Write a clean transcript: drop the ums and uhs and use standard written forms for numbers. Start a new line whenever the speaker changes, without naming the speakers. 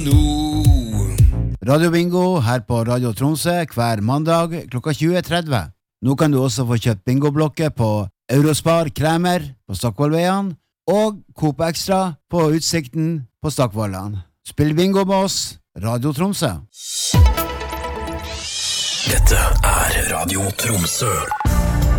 Radio Bingo her på Radio Tromsø hver mandag klokka 20:30. Nå kan du også få kjøpt bingoblokker på Eurospar Kremer på Stokkvollveien og Coop Extra på Utsikten på Stokkvollan. Spill bingo med oss, Radio Tromsø.
Dette Radio Tromsø.